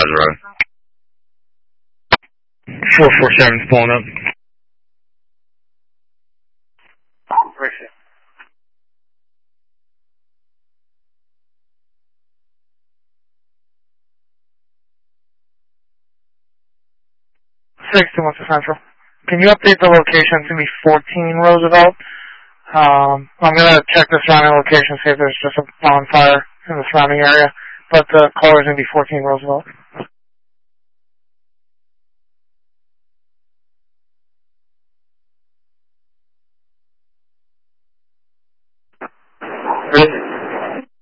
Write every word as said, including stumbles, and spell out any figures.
Road. four four seven's pulling up. Appreciate it. six two one Central. Can you update the location to be fourteen Roosevelt? Um, I'm going to check the surrounding location, see if there's just a bonfire in the surrounding area, but the caller is going to be fourteen Roosevelt.